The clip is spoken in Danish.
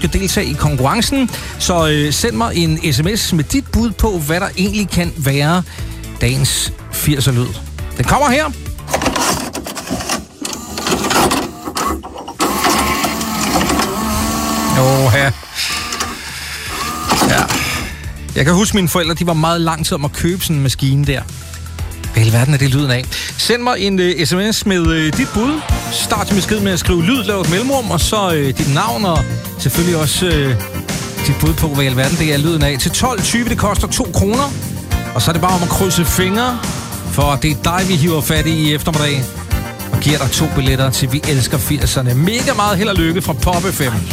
skal deltage i konkurrencen. Så send mig en sms med dit bud på, hvad der egentlig kan være dagens 80'er-lyd. Den kommer her. Ja. Jeg kan huske, mine forældre, de var meget lang tid om at købe sådan en maskine der. Hvad i alverden er det lyden af? Send mig en sms med dit bud. Start din besked med at skrive lyd, lav et mellemrum, og så dit navn, og selvfølgelig også dit bud på, hvad i alverden det er lyden af. Til 12.20, det koster 2 kroner. Og så er det bare om at krydse fingre, for det er dig, vi hiver fat i eftermiddag. Og giver dig 2 billetter til Vi Elsker 80'erne. Mega meget held og lykke fra Pop FM.